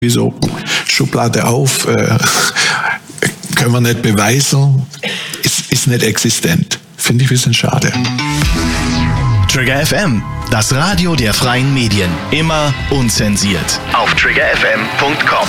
Wieso? Schublade auf, können wir nicht beweisen, ist nicht existent. Finde ich ein bisschen schade. Trigger FM, das Radio der freien Medien. Immer unzensiert. Auf triggerfm.com.